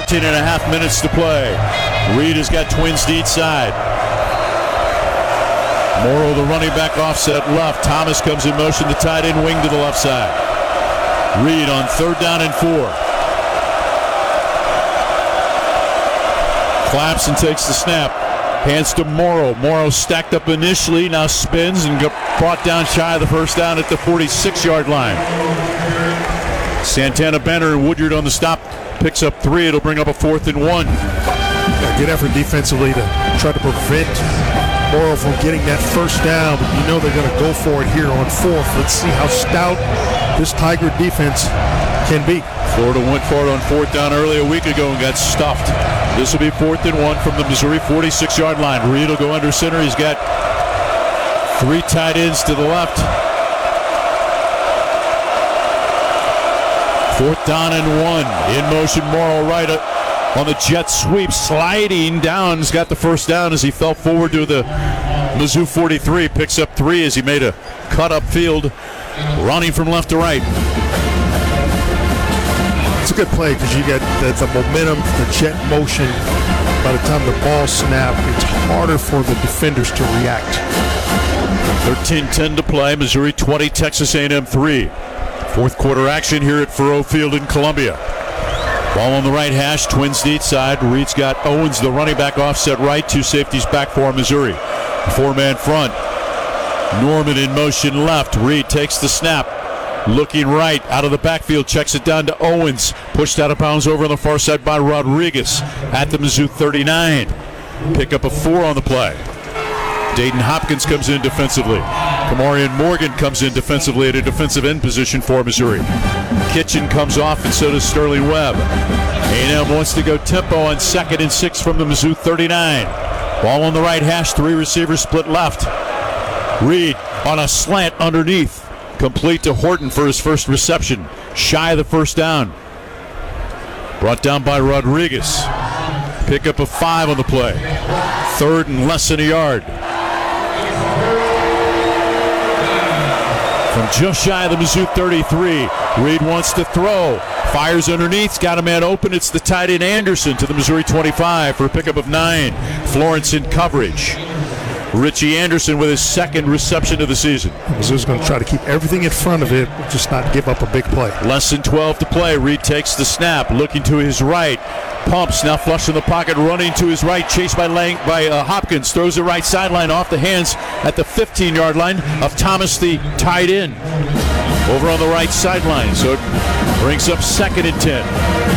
13 and a half minutes to play. Reed has got Twins deep side. Morrow, the running back, offset left. Thomas comes in motion, the tight end wing to the left side. Reed on 3rd down and 4. Claps and takes the snap. Hands to Morrow. Morrow stacked up initially, now spins and brought down shy of the first down at the 46-yard line. Santana Benner and Woodyard on the stop. Picks up 3. It'll bring up a 4th and 1. Good effort defensively to try to prevent Morrow from getting that first down. But you know they're going to go for it here on 4th. Let's see how stout this Tiger defense can be. Florida went for it on 4th down early a week ago and got stuffed. This will be 4th and 1 from the Missouri 46-yard line. Reed will go under center. He's got 3 tight ends to the left. 4th down and 1. In motion, Morrow right on the jet sweep. Sliding down. He's got the first down as he fell forward to the Mizzou 43. Picks up 3 as he made a cut upfield, running from left to right. It's a good play because you get the momentum, the jet motion. By the time the ball snaps, it's harder for the defenders to react. 13-10 to play. Missouri 20, Texas A&M 3. 4th quarter action here at Faurot Field in Columbia. Ball on the right hash, Twins deep side. Reed's got Owens, the running back, offset right. 2 safeties back for Missouri. 4-man front. Norman in motion left. Reed takes the snap. Looking right out of the backfield, checks it down to Owens. Pushed out of bounds over on the far side by Rodriguez at the Mizzou 39. Pick up a 4 on the play. Dayton Hopkins comes in defensively. Kamarian Morgan comes in defensively at a defensive end position for Missouri. Kitchen comes off and so does Sterling Webb. A&M wants to go tempo on 2nd and 6 from the Mizzou 39. Ball on the right hash, 3 receivers split left. Reed on a slant underneath. Complete to Horton for his first reception. Shy of the first down. Brought down by Rodriguez. Pick up a 5 on the play. 3rd and less than a yard. From just shy of the Mizzou 33, Reed wants to throw. Fires underneath, got a man open. It's the tight end Anderson to the Missouri 25 for a pickup of 9. Florence in coverage. Richie Anderson with his 2nd reception of the season. Mizzou's going to try to keep everything in front of it, just not give up a big play. Less than 12 to play. Reed takes the snap, looking to his right. Pumps, now flush in the pocket, running to his right. Chased by Hopkins. Throws the right sideline off the hands at the 15-yard line of Thomas, the tight end. Over on the right sideline. So it brings up 2nd and 10.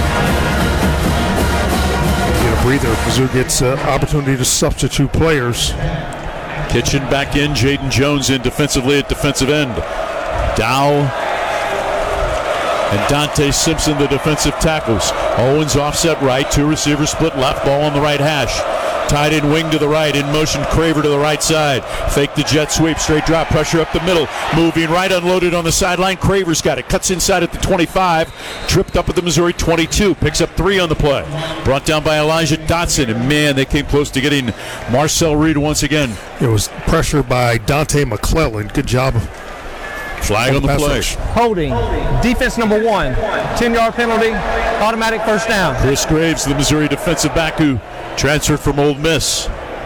Get a breather. Mizzou gets an opportunity to substitute players. Kitchen back in, Jaden Jones in defensively at defensive end. Dow and Dante Simpson, the defensive tackles. Owens offset right, 2 receivers split left, ball on the right hash. Tight end wing to the right, in motion Craver to the right side. Fake the jet sweep, straight drop, pressure up the middle. Moving right, unloaded on the sideline. Craver's got it, cuts inside at the 25. Tripped up at the Missouri 22, picks up 3 on the play. Brought down by Elijah Dotson, and man, they came close to getting Marcel Reed once again. It was pressure by Dante McClellan. Good job. Flag on the play. Holding. Defense number 1. 10-yard penalty. Automatic first down. Chris Graves, the Missouri defensive back who transferred from Ole Miss.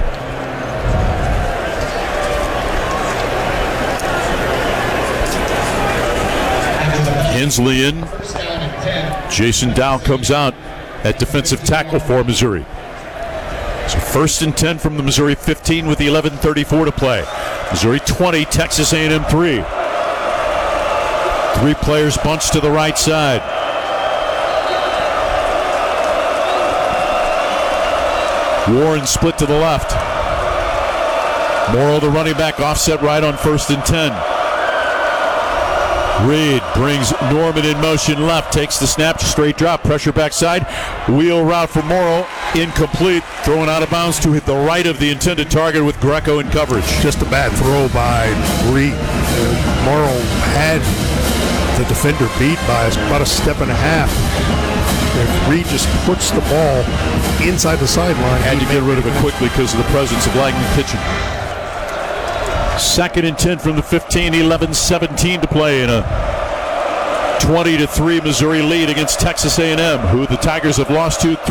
Hensley in. Jason Dow comes out at defensive tackle for Missouri. So 1st and 10 from the Missouri 15 with the 11:34 to play. Missouri 20, Texas A&M 3. 3 players bunched to the right side. Warren split to the left. Morrow, the running back, offset right on 1st and 10. Reed brings Norman in motion left, takes the snap, straight drop, pressure backside. Wheel route for Morrow, incomplete, thrown out of bounds to hit the right of the intended target with Greco in coverage. Just a bad throw by Reed. Morrow had the defender beat by about a step and a half. If Reed just puts the ball inside the sideline, had to get rid of it quickly because of the presence of Langdon Kitchen. 2nd and 10 from the 15, 11:17 to play in a 20-3 Missouri lead against Texas A&M, who the Tigers have lost to